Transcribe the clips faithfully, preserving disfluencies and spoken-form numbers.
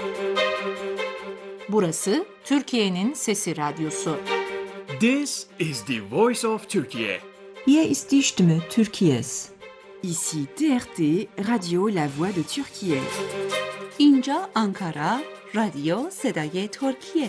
Burası Türkiye'nin Sesi Radyosu. This is the voice of Turkey. Hier ist die Stimme Türkiye's. Ici T R T, Radio La Voix de Türkiye. اینجا آنکارا، رادیو صدای ترکیه.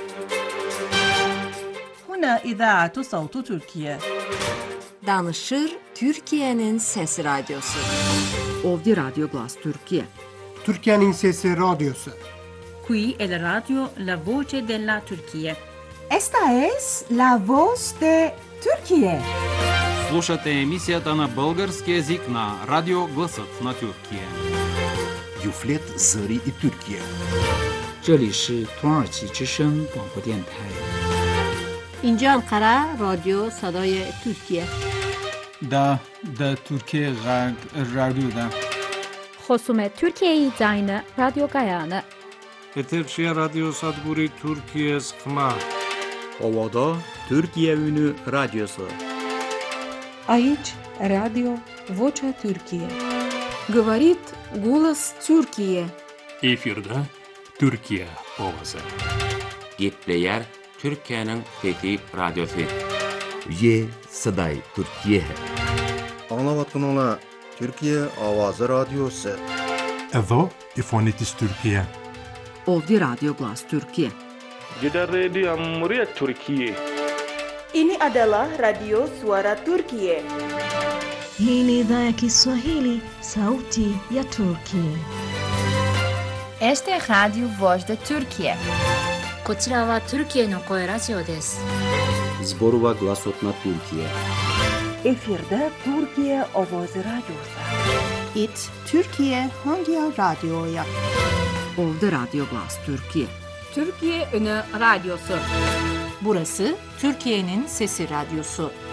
هنا إذاعة صوت تركيا. Danışır Türkiye'nin Sesi Radyosu. Ovdje Radio Glas Türkiye. Türkiye'nin Sesi Radyosu. Qui è la radio La Voce della Turchia. Esta es La Voz de Turquía. Слушате емисията на български език на Радио Гласът на Тюркия. Юфлет Зари и Türkiye. 这里是土耳其之声广播电台。 اینجا انقره رادیو صدای ترکیه. دا دا ترکیه غرب رادیو دا. خصوم ترکیه زاین رادیو گایانه. Eterşehir Radyo Sadburi Türkiye Sıkma. Ovada Türkiye Ünü Radyosu. Aici Radio Vocea Türkiye. Говорит голос Türkiye. Efirde Türkiye Ovası. Gepleyer Türkiye'nin Fethi Radyosu. Ye Saday Türkiye. Anlavatın ola Türkiye Avazı Radyosu. Evo İfonitis Türkiye. Ovdje Radio Glas Türkiye. Gidan Radio Muryat Türkiye. Ini adalah Radio Suara Turkiye. Hii ni idhaa ya Kiswahili, Sauti ya Turkiye. Este es Radio Voz de Turkiye. こちらはトルキエの声ラジオです。 Zborova Glasot na Türkiye. Efirde Türkiye Ovoz Radyosu. It Türkiye Hangi Radyo'ya? Ovdje Radio Glas Türkiye. Türkiye Ünü Radyosu. Burası Türkiye'nin Sesi Radyosu.